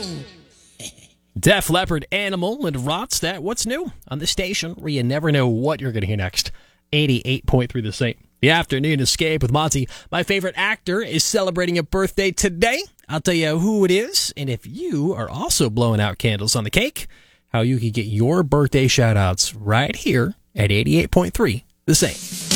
Def Leppard, Animal, and Ronstadt. What's new on the station where you never know what you're going to hear next? 88.3 The Saint. The Afternoon Escape with Monty. My favorite actor is celebrating a birthday today. I'll tell you who it is, and if you are also blowing out candles on the cake, how you can get your birthday shout-outs right here at 88.3 The Saint.